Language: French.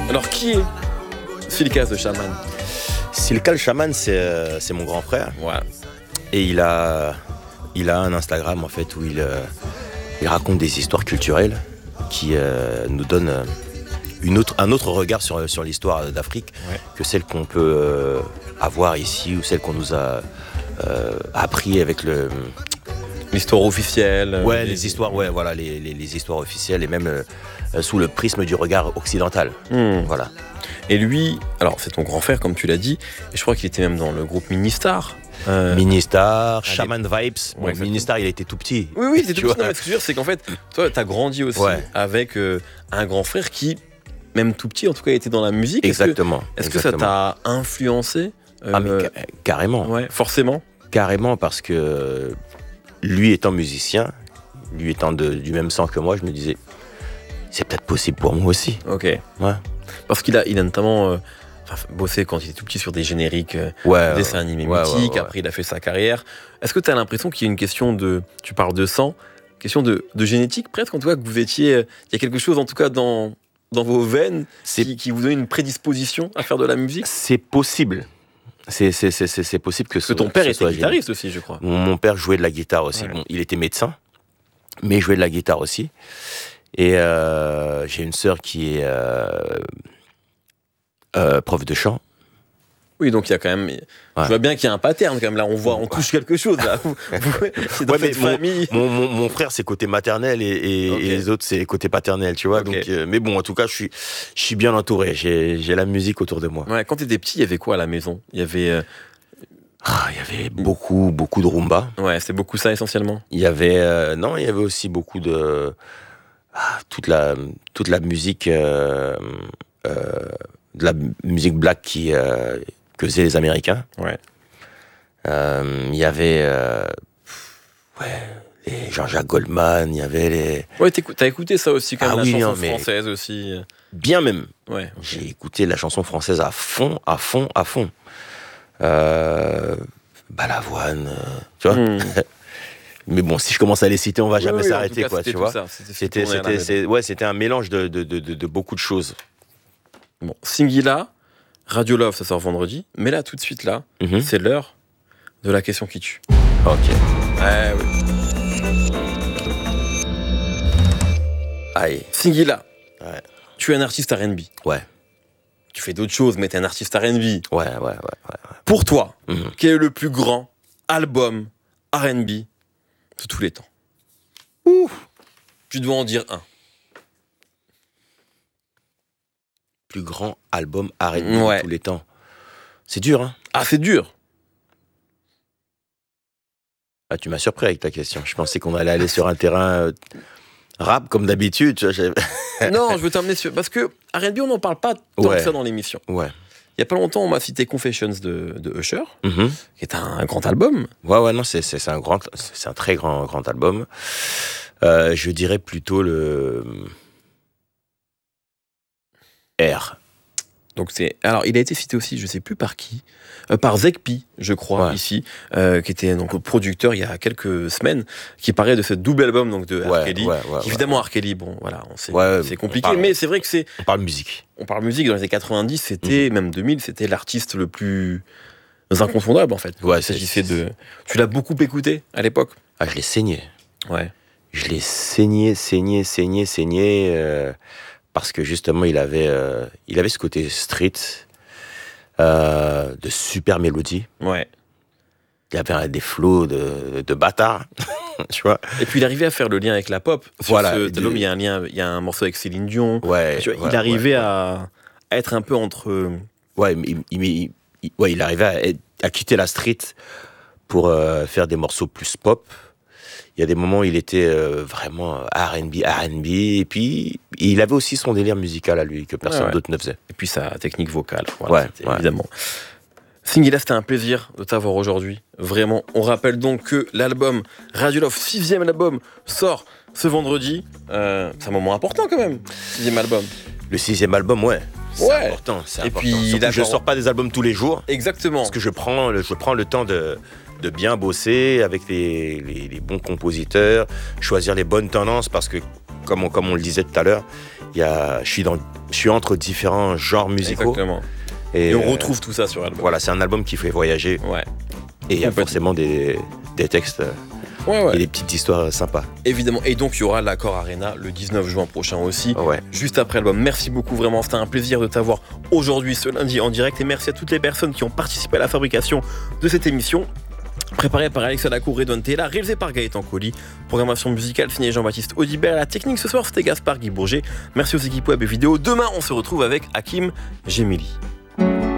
Alors, qui est Silka the Shaman? Silka le Shaman, c'est mon grand frère. Ouais. Et il a un Instagram, en fait, où il raconte des histoires culturelles qui nous donnent un autre regard sur l'histoire d'Afrique que celle qu'on peut avoir ici ou celle qu'on nous a appris avec l'histoire officielle. Les histoires, voilà, les histoires officielles et même sous le prisme du regard occidental. Voilà. Et lui, alors c'est ton grand frère comme tu l'as dit, et je crois qu'il était même dans le groupe Ministar. Ministar, Shaman Vibes. Ouais, Ministar, il était tout petit. Oui, c'est tout petit. Non, mais ce que je veux dire, c'est qu'en fait, toi, t'as grandi aussi avec un grand frère qui, même tout petit, en tout cas, était dans la musique. Exactement. Est-ce que ça t'a influencé mais carrément. Ouais, forcément. Carrément, parce que lui étant musicien, lui étant du même sang que moi, je me disais, c'est peut-être possible pour moi aussi. Ok. Ouais. Parce qu'il a notamment bossé quand il était tout petit sur des génériques, des dessins animés mythiques. Après, il a fait sa carrière. Est-ce que tu as l'impression qu'il y a une question tu parles de sang, question de génétique presque, en tout cas, que vous étiez, il y a quelque chose en tout cas dans vos veines qui vous donne une prédisposition à faire de la musique? C'est possible. C'est possible que ton père était guitariste aussi, je crois. Mon père jouait de la guitare aussi. Ouais. Bon, il était médecin, mais il jouait de la guitare aussi. Et j'ai une sœur qui est prof de chant. Oui, donc il y a quand même. Je vois bien qu'il y a un pattern quand même. Là, on touche quelque chose. Là. C'est dans cette famille. Mon frère, c'est côté maternel et les autres, c'est côté paternel, tu vois. Donc, mais bon, en tout cas, je suis bien entouré. J'ai la musique autour de moi. Ouais, quand tu étais petit, il y avait quoi à la maison? Il y avait. Il y avait beaucoup de rumba. Ouais, c'est beaucoup ça essentiellement. Il y avait aussi beaucoup de toute la musique de la musique black que faisaient les Américains. Ouais. Il y avait les Jean-Jacques Goldman, il y avait les... Ouais, t'as écouté ça aussi quand même, la chanson mais française aussi. Bien même. Ouais. Okay. J'ai écouté la chanson française à fond. Balavoine, tu vois. Mais bon, si je commence à les citer, on va jamais s'arrêter, quoi, tu vois. C'était un mélange de beaucoup de choses. Bon, Singila, Radio Love, ça sort vendredi, mais là, tout de suite, là, c'est l'heure de la question qui tue. Ok. Oui. Aïe. Singila, tu es un artiste R&B. Ouais. Tu fais d'autres choses, mais t'es un artiste R&B. Ouais. Pour toi, quel est le plus grand album R&B de tous les temps? Tu dois en dire un. Plus grand album R&B de tous les temps. C'est dur, hein? Ah, c'est dur. Ah, tu m'as surpris avec ta question. Je pensais qu'on allait aller sur un terrain rap comme d'habitude. Tu vois, non, je veux t'emmener sur... Parce que R&B, on n'en parle pas tant que ça dans l'émission. Ouais. Il y a pas longtemps, on m'a cité Confessions de Usher, qui est un grand album. Ouais, non, c'est un très grand album. Je dirais plutôt le R. Donc alors, il a été cité aussi, je sais plus par qui, par Zekpi, je crois, ici, qui était donc producteur il y a quelques semaines, qui parlait de ce double album donc de R. Kelly. Évidemment, R. Kelly, bon, voilà, c'est compliqué, mais c'est vrai que c'est. On parle musique. On parle musique dans les années 90, c'était même 2000, c'était l'artiste le plus incontournable en fait. Ouais, il s'agissait de. Tu l'as beaucoup écouté à l'époque? Ah, je l'ai saigné. Ouais. Je l'ai saigné. Parce que justement, il avait ce côté street, de super mélodies. Ouais. Il avait des flows de bâtard, tu vois. Et puis il arrivait à faire le lien avec la pop. Voilà. Il y a un lien, il y a un morceau avec Céline Dion. Ouais. Tu vois, il arrivait à être un peu entre. Ouais, il arrivait à quitter la street pour faire des morceaux plus pop. Il y a des moments où il était vraiment R&B, et puis il avait aussi son délire musical à lui que personne d'autre ne faisait. Et puis sa technique vocale, évidemment. Singila, c'était un plaisir de t'avoir aujourd'hui. Vraiment, on rappelle donc que l'album Radio Love, 6e album, sort ce vendredi. C'est un moment important quand même, 6e album. Le 6e album, c'est important. Et puis, je ne sors pas des albums tous les jours. Exactement. Parce que je prends le temps de bien bosser avec les bons compositeurs, choisir les bonnes tendances, parce que, comme on le disait tout à l'heure, je suis entre différents genres musicaux. Exactement. Et on retrouve tout ça sur l'album. Voilà, c'est un album qui fait voyager. Ouais. Et il y a forcément des textes et des petites histoires sympas. Évidemment. Et donc, il y aura l'Accor Arena le 19 juin prochain aussi, juste après l'album. Merci beaucoup, vraiment. C'était un plaisir de t'avoir aujourd'hui, ce lundi, en direct. Et merci à toutes les personnes qui ont participé à la fabrication de cette émission. Préparée par Alexa Lacour et Don Tella, réalisée par Gaëtan Colli. Programmation musicale signée Jean-Baptiste Audibert. La technique ce soir, c'était Gaspard Guy Bourget. Merci aux équipes web et vidéo. Demain, on se retrouve avec Hakim Gemili.